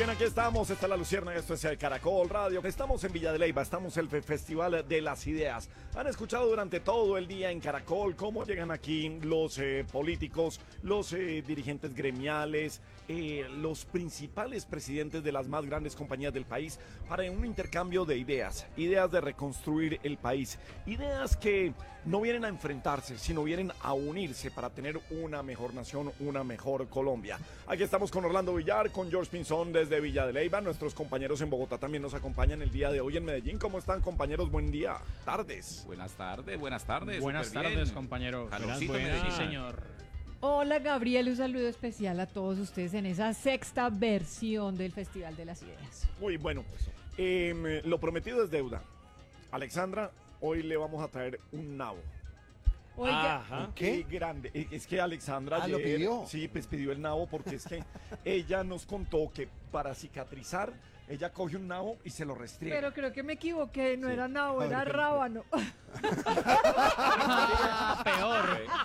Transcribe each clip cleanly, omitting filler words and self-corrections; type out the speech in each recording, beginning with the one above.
Bien, aquí estamos, está La Luciérnaga, esto es Caracol Radio. Estamos en Villa de Leyva, estamos en el Festival de las Ideas. Han escuchado durante todo el día en Caracol cómo llegan aquí los políticos, los dirigentes gremiales, los principales presidentes de las más grandes compañías del país para un intercambio de ideas, ideas de reconstruir el país, ideas que no vienen a enfrentarse, sino vienen a unirse para tener una mejor nación, una mejor Colombia. Aquí estamos con Orlando Villar, con George Pinzón desde Villa de Leyva. Nuestros compañeros en Bogotá también nos acompañan el día de hoy en Medellín. ¿Cómo están, compañeros? Buen día, tardes. Buenas tardes, buenas tardes. Buenas tardes, compañeros. Calorcito en Buenas. Medellín. Sí, señor. Hola Gabriel, un saludo especial a todos ustedes en esa sexta versión del Festival de las Ideas. Muy bueno. Lo prometido es deuda. Alexandra, hoy le vamos a traer un nabo. Oiga, Ajá. Qué grande. Es que Alexandra ¿lo ayer, pidió? sí, pues pidió el nabo porque es que ella nos contó que para cicatrizar ella coge un nabo y se lo restriega. pero creo que me equivoqué, no Sí. era nabo, A ver, era pero- rábano. Peor.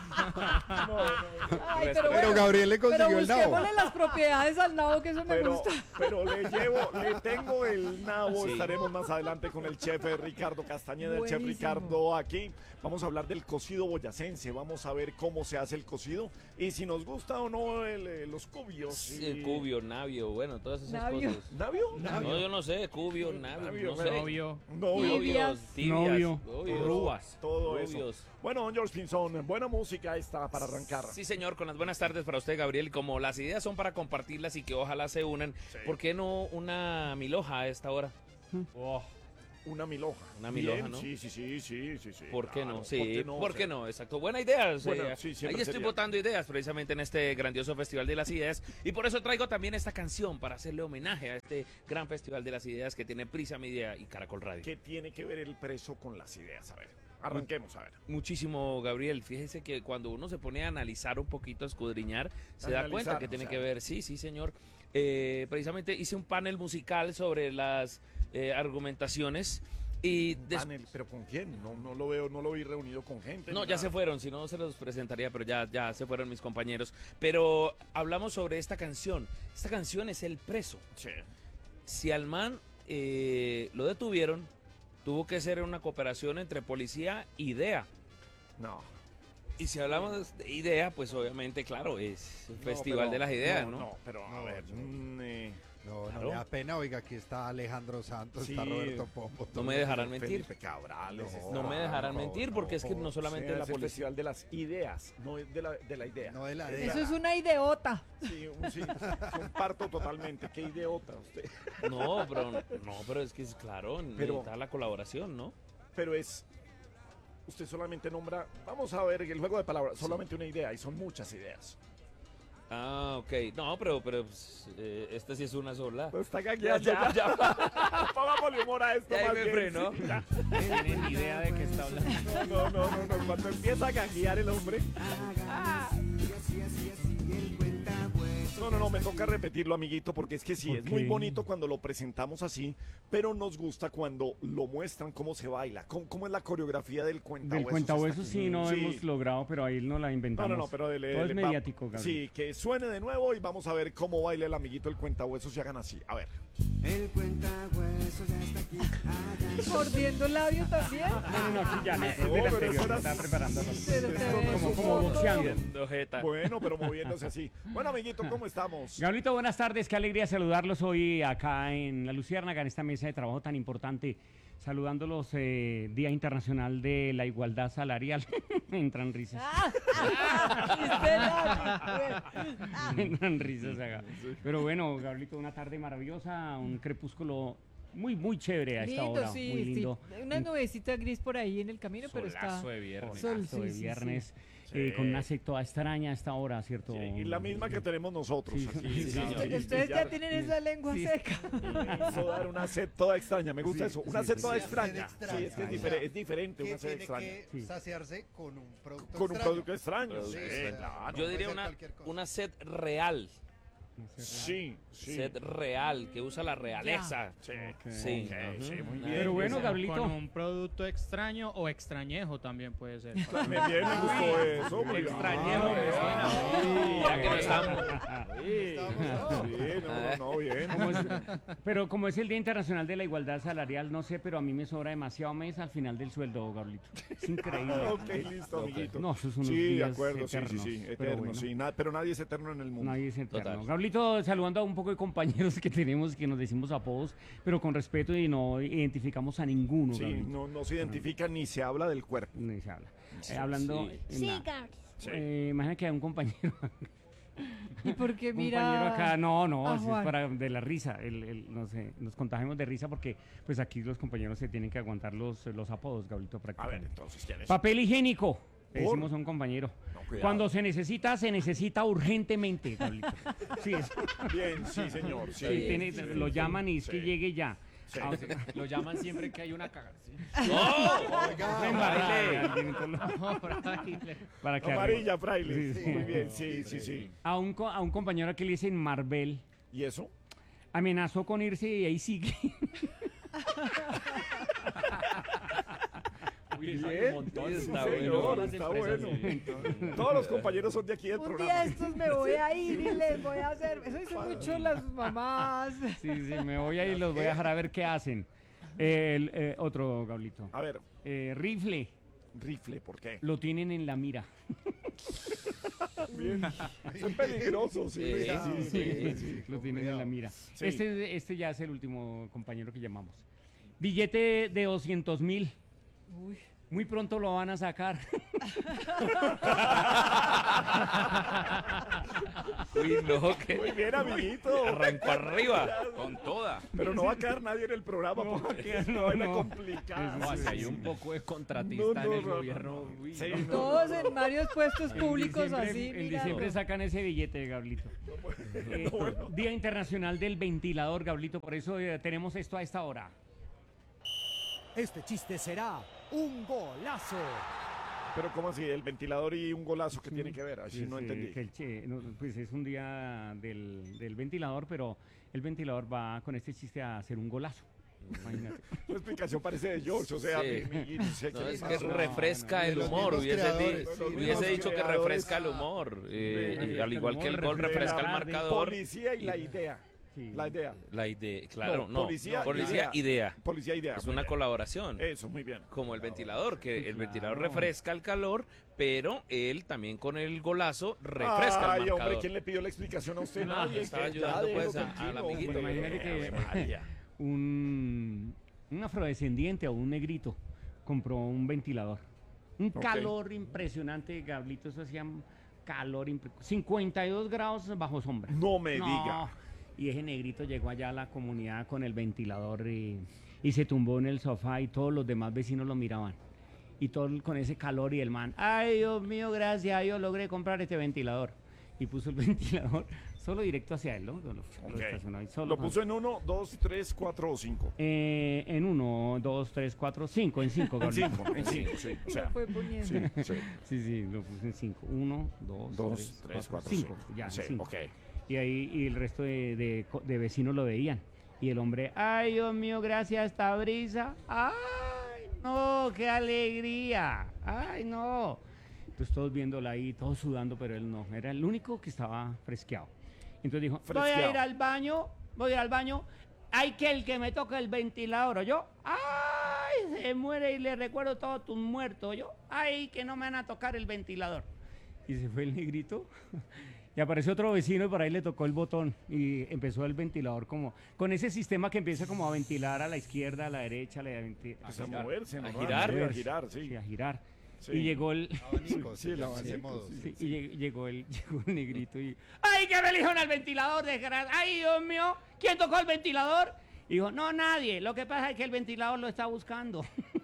Ay, Pero Gabriel le consiguió pero el nabo. busquémosle las propiedades al nabo, que eso me Pero, gusta. pero le tengo el nabo. Sí. Estaremos más adelante con el chef Ricardo Castañeda, el chef Buenísimo. Ricardo aquí. Vamos a hablar del cocido boyacense. Vamos a ver cómo se hace el cocido y si nos gusta o no los cubios. El cubio, navio, bueno, todas esas Navio. cosas. ¿Navio? No, yo no sé, cubio, navio, Navio, no sé. Novio. Novio. Tibias. Tibias, Novio. Rúas. Todo eso. rubios. Bueno, don George Pinzón, buena música esta para arrancar. Sí, señor, con las buenas tardes para usted, Gabriel. Como las ideas son para compartirlas y que ojalá se unan, Sí. ¿por qué no una milhoja a esta hora? Oh, Una milhoja. Una milhoja, Bien, ¿no? Sí. ¿Por qué claro, no? Sí, ¿por qué no? Exacto. Buena idea. Bueno, sí, siempre ahí estoy sería. votando ideas precisamente en este grandioso Festival de las Ideas. Y por eso traigo también esta canción para hacerle homenaje a este gran Festival de las Ideas que tiene Prisa Media y Caracol Radio. ¿Qué tiene que ver el preso con las ideas? A ver, arranquemos a ver. Muchísimo, Gabriel. Fíjese que cuando uno se pone a analizar un poquito, a escudriñar, se da Analizar, cuenta que o tiene sea. que ver. Sí, señor. Precisamente hice un panel musical sobre las argumentaciones y Panel, ¿pero con quién? No lo veo, no lo vi reunido con gente. no, ni ya nada. se fueron, si no se los presentaría, pero ya se fueron mis compañeros. Pero hablamos sobre esta canción. Esta canción es El Preso. Sí. Si al man lo detuvieron, tuvo que ser una cooperación entre policía y DEA. No. Y si hablamos de idea, pues obviamente, claro, es el No, Festival pero- de las Ideas, ¿no? No, pero a No, ver. No, Claro. no me da pena, oiga, aquí está Alejandro Santos, Sí. está Roberto Pombo. No me dejarán mentir. Felipe Cabrales. No me dejarán no, mentir porque es que no solamente es la el policía. Festival de las Ideas, no es de la idea. No de la Es idea. Eso es una ideota. Sí, comparto totalmente. Qué idiota usted. No, pero es que es claro, Pero- necesita la colaboración, ¿no? Pero usted solamente nombra, vamos a ver el juego de palabras, solamente una idea y son muchas ideas. Ah, ok. No, pero pues, esta sí es una sola. Pues está gagueando ya. Pongámosle humor a esto Ya ahí más me bien, frenó. sí, ya. tienen ni idea de qué está hablando. No. Cuando empieza a gaguear el hombre. No, me toca repetirlo, amiguito, porque es que sí, ¿Por es muy qué? bonito cuando lo presentamos así, pero nos gusta cuando lo muestran cómo se baila, cómo es la coreografía del cuentahuesos. Del cuentahuesos está sí aquí. no hemos logrado, pero ahí no la inventamos. No, pero Todo es mediático, Gabriel. Sí, que suene de nuevo y vamos a ver cómo baila el amiguito del cuentahuesos y hagan así. A ver. El cuentahuesos ya está aquí. Mordiendo labio también. No, aquí ya no, es de No, la pero anterior, eso era- estaba preparándolo. Pero te ves Como un poco- boxeando. Viendo jeta. Bueno, pero moviéndose así. Bueno, amiguito, ¿cómo estamos? Gabrielito, buenas tardes, qué alegría saludarlos hoy acá en La Luciérnaga, en esta mesa de trabajo tan importante, saludándolos Día Internacional de la Igualdad Salarial. Entran risas. Entran risas acá. Pero bueno, Gabrielito, una tarde maravillosa, un crepúsculo muy chévere a esta Lindo, hora, sí, muy sí. lindo. Una nubecita gris por ahí en el camino, pero está... Solazo de viernes. Sol, Solazo de sí, sí, viernes, sí. con una sed toda extraña a esta hora, ¿cierto? Sí, y la misma que tenemos nosotros Sí, aquí. sí, sí, Ustedes ya tienen esa lengua seca. Hizo dar una sed toda extraña, me gusta eso. Una sed toda sí. extraña. Sed Sí, es que extraña. es diferente Que una sed tiene extraña. que Sí. saciarse con un producto Con un extraño. producto extraño. Producto Sí, extraño. claro. Yo puede diría ser cualquier cosa. una sed real. Sí, sí. Set real, que usa la realeza. Sí, Sí. ok, sí, muy bien. Pero bueno, Con Gablito. un producto extraño o extrañejo también puede ser. Me gustó eso. muy bien. Extrañejo, me suena. Sí, Ya que no estamos. Sí, no, bien. Pero como es el Día Internacional de la Igualdad Salarial, no sé, pero a mí me sobra demasiado mes al final del sueldo, Gablito. Es increíble. Ok, listo, amiguito. No, esos son unos Sí, de días acuerdo, eternos, sí, pero eterno, bueno. sí. Pero nadie es eterno en el mundo. Nadie es eterno. Total. Gablito, saludando a un poco de compañeros que tenemos que nos decimos apodos, pero con respeto y no identificamos a ninguno. Sí, Gablito. no se identifica ni se habla del cuerpo. Ni se habla. Hablando. sí. Sí. Imagina que hay un compañero. ¿Y por qué Compañero mira acá, no, a eso es Juan? para de la risa, no sé, nos contagiamos de risa porque pues aquí los compañeros se tienen que aguantar los apodos, Gablito, A ver, prácticamente. entonces, ¿quién es? Papel higiénico, le ¿Por? decimos a un compañero. No, cuidado. Cuando se necesita urgentemente, Gablito. Sí, Bien, sí, señor. Sí, sí, tiene- sí, lo sí, llaman y es que sí. llegue ya. Sí. Ah, o sea, Lo llaman siempre que hay una cagada. ¿sí? una embarrada de alguien, entonces para que Amarilla, fraile. Sí, sí. Muy bien, sí. a un compañero que le dicen Marvel ¿Y eso? amenazó con irse y ahí sigue. Bien, Está señor, bueno. está bueno. Todos los compañeros son de aquí del Un día programa. estos me voy a ir y les voy a hacer. Eso dicen mucho las mamás. Sí, me voy a ir y los voy a dejar a ver qué hacen. Otro, Gablito. A ver, Rifle, rifle, ¿por qué? lo tienen en la mira. Bien. Son peligrosos, sí. Sí. Lo tienen en la mira. Sí. Este ya es el último compañero que llamamos. Billete de 200.000. Uy. Muy pronto lo van a sacar. Uy, no, Muy que bien, amiguito. arrancó arriba. Con toda. Pero no va a quedar nadie en el programa porque es una vaina complicada. No, si hay un poco de contratista en el gobierno. Uy, Sí, no. no. Todos en varios puestos públicos así. En mira. diciembre sacan ese billete, Gablito. Día Internacional del Ventilador, Gablito. Por eso tenemos esto a esta hora. Este chiste será un golazo. Pero ¿cómo así? ¿El ventilador y un golazo que tiene que ver? Así no entendí. Pues es un día del ventilador, pero el ventilador va con este chiste a hacer un golazo. Imagínate. Tu explicación parece de George, o sea, Sí. no sé No, qué es le que pasa. refresca De el los humor. mismos creadores, sí, Hubiese dicho que creadores. refresca el humor. Al igual que el gol refresca refresca el la tarde. marcador. Policía y la idea. Sí. La idea. La idea, claro, No, no. policía, Idea. Policía, idea. Es muy una bien. colaboración. Eso, muy bien. Como el ventilador, que Sí, el ventilador claro. refresca el calor, pero él también con el golazo refresca el Ay, marcador. hombre, ¿quién le pidió la explicación a usted? No, Nadie. estaba que ya ayudando, déjelo pues, al tranquilo, amiguito. hombre. Imagínate que- Ave María. un afrodescendiente o un negrito compró un ventilador. Un Ok. calor impresionante, Gablito. Eso hacía un calor 52 grados bajo sombra. No me No, diga. Y ese negrito llegó allá a la comunidad con el ventilador y se tumbó en el sofá y todos los demás vecinos lo miraban. Y todo con ese calor y el man, ay Dios mío, gracias a Dios logré comprar este ventilador. Y puso el ventilador solo directo hacia él, ¿no? Lo Ok. estacionó ahí solo. Lo puso en 1, 2, 3, 4 o 5. En 1, 2, 3, 4, 5. En 5, En 5, sí. O sea, Lo fue poniendo. sí, sí. Sí, lo puse en 5. 1, 2, 2, 3, 4, 5. 5. Ya, Sí, 5. ok. Y ahí y el resto de vecinos lo veían. Y el hombre, ay Dios mío, gracias a esta brisa. Ay, no, qué alegría. Ay, no. Entonces todos viéndola ahí, todos sudando, pero él no. Era el único que estaba fresqueado. Entonces dijo, voy a Fresqueado. ir al baño. Hay que el que me toque el ventilador, yo. Ay, se muere y le recuerdo todos tus muertos, yo. Ay, que no me van a tocar el ventilador. Y se fue el negrito. Y apareció otro vecino y por ahí le tocó el botón y empezó el ventilador como con ese sistema que empieza como a ventilar a la izquierda, a la derecha, Pues a moverse, ¿no? girar. A girar, sí. a girar. Sí. Y llegó el Abanico, Sí, el ese abanico, modo. sí, y llegó el negrito y ¡ay, que me eligieron al ventilador, desgraciado! ¡Ay, Dios mío! ¿Quién tocó el ventilador? Y dijo, no, nadie. Lo que pasa es que el ventilador lo está buscando.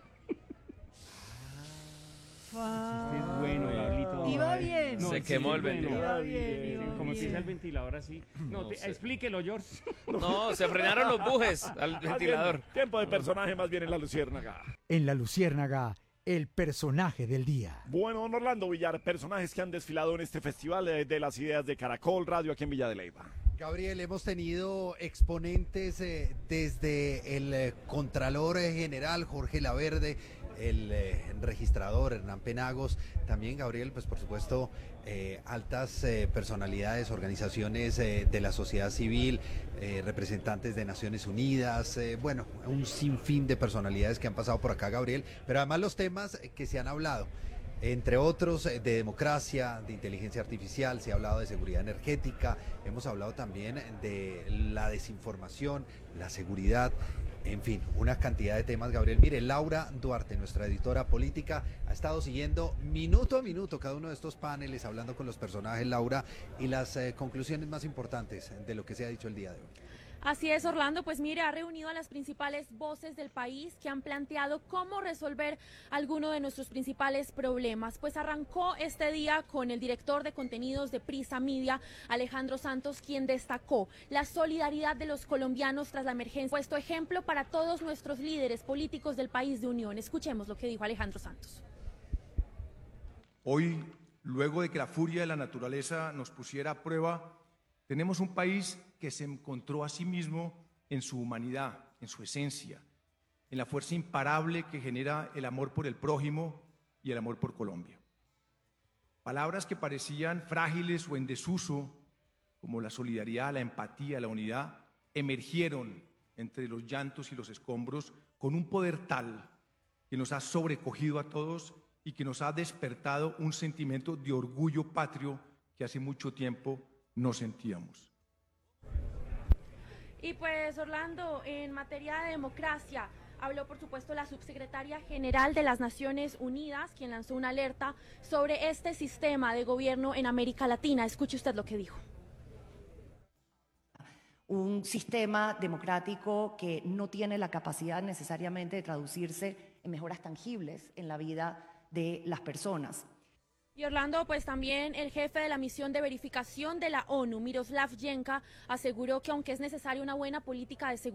Este es bueno, Gablito. Iba bien. Se sí, quemó sí, el bueno. ventilador. Iba bien, iba Como bien. empieza el ventilador así. No, No sé. explíquelo, George. No, se frenaron los bujes al Más bien, ventilador. tiempo de personaje más bien en la Luciérnaga. En La Luciérnaga, el personaje del día. Bueno, don Orlando Villar, personajes que han desfilado en este festival de las ideas de Caracol Radio aquí en Villa de Leyva. Gabriel, hemos tenido exponentes desde el Contralor General Jorge Laverde, el registrador Hernán Penagos, también Gabriel, pues por supuesto altas personalidades, organizaciones de la sociedad civil, representantes de Naciones Unidas, bueno, un sinfín de personalidades que han pasado por acá, Gabriel, pero además los temas que se han hablado, entre otros de democracia, de inteligencia artificial, se ha hablado de seguridad energética, hemos hablado también de la desinformación, la seguridad, en fin, una cantidad de temas, Gabriel. Mire, Laura Duarte, nuestra editora política, ha estado siguiendo minuto a minuto cada uno de estos paneles, hablando con los personajes, Laura, y las conclusiones más importantes de lo que se ha dicho el día de hoy. Así es, Orlando, pues mire, ha reunido a las principales voces del país que han planteado cómo resolver alguno de nuestros principales problemas. Pues arrancó este día con el director de contenidos de Prisa Media, Alejandro Santos, quien destacó la solidaridad de los colombianos tras la emergencia. Puesto ejemplo para todos nuestros líderes políticos del país de unión. Escuchemos lo que dijo Alejandro Santos. Hoy, luego de que la furia de la naturaleza nos pusiera a prueba, tenemos un país que se encontró a sí mismo en su humanidad, en su esencia, en la fuerza imparable que genera el amor por el prójimo y el amor por Colombia. Palabras que parecían frágiles o en desuso, como la solidaridad, la empatía, la unidad, emergieron entre los llantos y los escombros con un poder tal que nos ha sobrecogido a todos y que nos ha despertado un sentimiento de orgullo patrio que hace mucho tiempo no sentíamos. Y pues, Orlando, en materia de democracia, habló por supuesto la subsecretaria general de las Naciones Unidas, quien lanzó una alerta sobre este sistema de gobierno en América Latina. Escuche usted lo que dijo. Un sistema democrático que no tiene la capacidad necesariamente de traducirse en mejoras tangibles en la vida de las personas. Y Orlando, pues también el jefe de la misión de verificación de la ONU, Miroslav Jenka, aseguró que aunque es necesaria una buena política de seguridad,